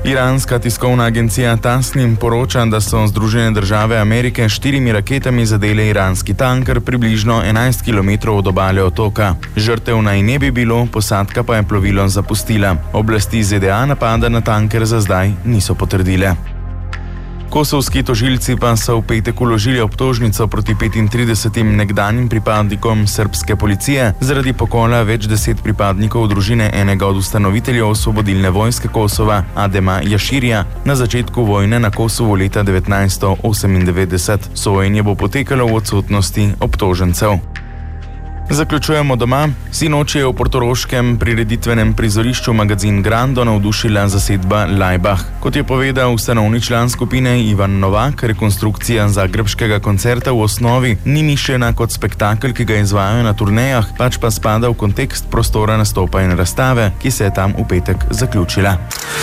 Iranska tiskovna agencija Tasnim poroča, da so Združene države Amerike 4 raketami zadele iranski tanker približno 11 km od obale otoka. Žrtev naj ne bi bilo, posadka pa je plovilo zapustila. Oblasti ZDA napada na tanker za zdaj niso potrdile. Kosovski tožilci pa so v petek vložili obtožnico proti 35 nekdanjim pripadnikom srbske policije zaradi pokola več 10 pripadnikov družine enega od ustanoviteljev Osvobodilne vojske Kosova, Adema Jaširija, na začetku vojne na Kosovu leta 1998. Sojenje bo potekalo v odsotnosti obtožencev. Zaključujemo doma. Sinoči je v portoroškem prireditvenem prizorišču Magazin Grando navdušila zasedba Laibach. Kot je povedal ustanovni član skupine Ivan Novak, rekonstrukcija zagrebškega koncerta v osnovi ni mišljena kot spektakel, ki ga izvajajo na turnejah, pač pa spada v kontekst prostora nastopa in razstave, ki se je tam v petek zaključila.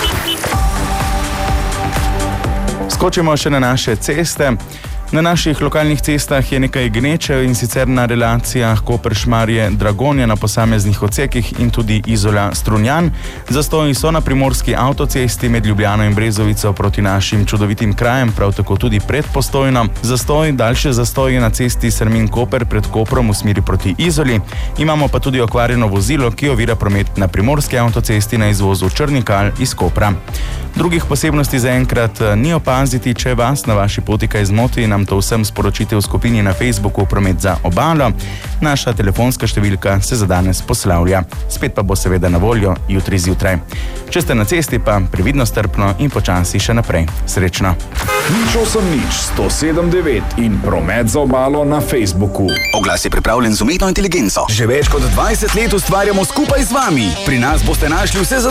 Skočimo še na naše ceste. Na naših lokalnih cestah je nekaj gneče, in sicer na relacijah Koper-Šmarje-Dragonja na posameznih odsekih in tudi Izola-Strunjan. Zastoji so na primorski avtocesti med Ljubljano in Brezovico proti našim čudovitim krajem, prav tako tudi pred Postojno. Daljše zastoje na cesti Sermin-Koper pred Koprom v smeri proti Izoli. Imamo pa tudi okvarjeno vozilo, ki ovira promet na primorski avtocesti na izvozu Črnikal iz Kopra. Drugih posebnosti zaenkrat ni opaziti. Če vas na vaši poti kaj zmoti, nam to vsem sporočite v skupini na Facebooku Promet za obalo. Naša telefonska številka se za danes poslavlja. Spet pa bo seveda na voljo jutri zjutraj. Če ste na cesti, pa previdno, strpno in počasi še naprej. Srečno! 107.9 in Promet za obalo na Facebooku. Oglas je pripravljen z umetno inteligenco. Že več kot 20 let ustvarjamo skupaj z vami. Pri nas boste našli vse